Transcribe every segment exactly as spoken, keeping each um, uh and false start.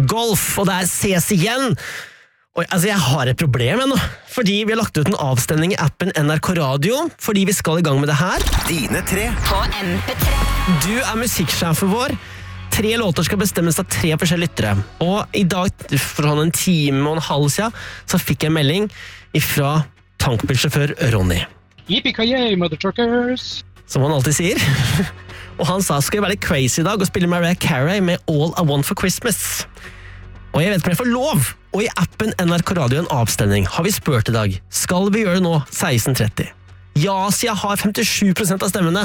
Golf, og det er ses igjen. Og, altså, jeg har et problem ennå, fordi vi har lagt ut en avstemning i appen N R K Radio, fordi vi skal i gang med det her. Dine tre På M P tre. Du er musikksjefen vår. Tre låter skal bestemmes av tre forskjellige lyttere. Og i dag, for sånn en time og en halv siden, så fikk jeg en melding fra tankbilsjåfør Ronny. Yippee-ki-yay, mother truckers! Som han alltid sier. Og han sa, skal jeg være litt crazy i dag og spille Mariah Carey med All I Want for Christmas? Og jeg vet ikke om jeg får lov. Og i appen N R K Radio en avstemning har vi spurt i dag. Skal vi gjøre det nå seksten tretti? Ja, så jeg har femtisju prosent av stemmene.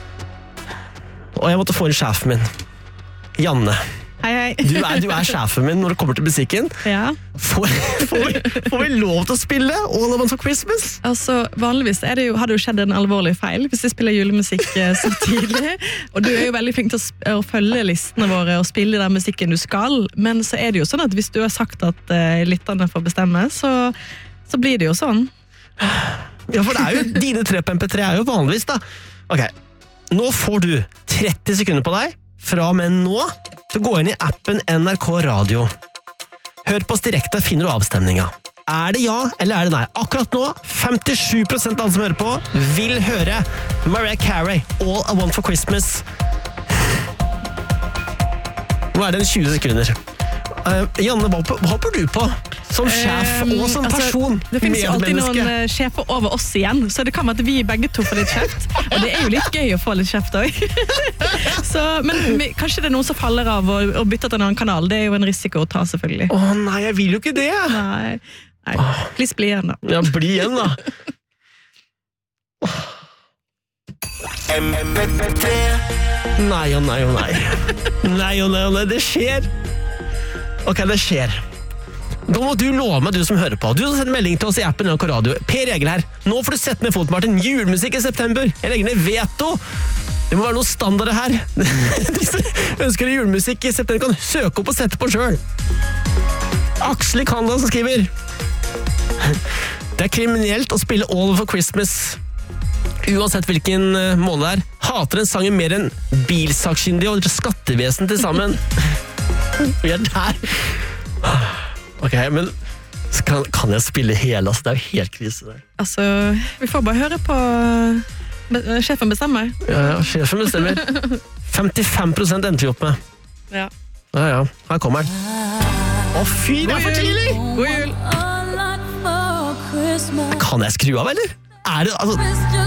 Og jeg måtte få en sjefen min. Janne. Hei, hei. Du er, du er sjefen min når det kommer til musikken. Ja. Får, får, vi, får vi lov til å spille All I Want for Christmas? Altså, vanligvis er det jo, har det jo skjedd en alvorlig feil hvis vi spiller julemusikk eh, så tidlig. Og du er jo veldig flink til å, sp- å følge listene våre og spille den musikken du skal. Men så er det jo sånn at hvis du har sagt at eh, lytterne får bestemme, så, så blir det jo sånn. Ja, for det er jo, dine tre på M P tre er jo vanligvis da. Ok, nå får du tretti sekunder på deg, fra og med nå, til å gå inn i appen N R K Radio. Hør på oss direkte, finner du avstemninga. Er det ja, eller er det nei? Akkurat nå, femtisju prosent av alle som hører på, vil høre Mariah Carey, All I Want for Christmas. Nå er det en tjue sekunder. Uh, Janne, hva, hva bor du på? Som sjef Um, og som altså, person, det finnes jo alltid noen medmenneske. uh, sjefer over oss igjen, så det kan være at vi begge to får litt kjeft. Og det er jo litt gøy å få litt kjeft også. Så, men vi, kanskje det er noen som faller av og, og bytter til en annen kanal. Det er jo en risiko å ta, selvfølgelig. Åh nei, jeg vil jo ikke det. Nei, nei. Please bli igjen da. Ja, bli igjen da. M P tre Nei og nei og nei. Nei og nei og nei, det skjer. Ok, det skjer. Da må du love meg, du som hører på. Du har sendt melding til oss i appen N R K Radio. Per Egil her. Nå får du sette ned foten, Martin. Julemusikk i september. Jeg legger ned veto. Det må være noen standarder her. De som ønsker julemusikk i september kan søke opp og sette på selv. Aksel i Canada som skriver: det er kriminelt å spille All for Christmas. Uansett hvilken måned det er. Hater den sangen mer enn bilsakkyndige og skattevesen til sammen. Vi er der. Ok, men kan, kan jeg spille hele? Altså, det er jo helt krise der. Altså, vi får bare høre på be, sjefen bestemmer. Ja, ja, sjefen bestemmer. femtifem prosent endte vi opp med. Ja. Ja, ja, her kommer den. Å fy, det er for tidlig! God jul! Kan jeg skru av, eller? Er det, altså...